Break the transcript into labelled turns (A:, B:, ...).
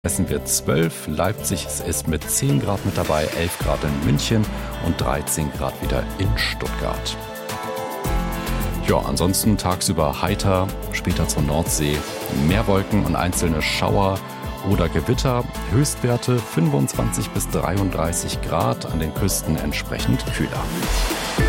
A: Essen wird 12, Leipzig ist mit 10 Grad mit dabei, 11 Grad in München und 13 Grad wieder in Stuttgart. Ja, ansonsten tagsüber heiter, später zur Nordsee, mehr Wolken und einzelne Schauer oder Gewitter, Höchstwerte 25 bis 33 Grad, an den Küsten entsprechend kühler.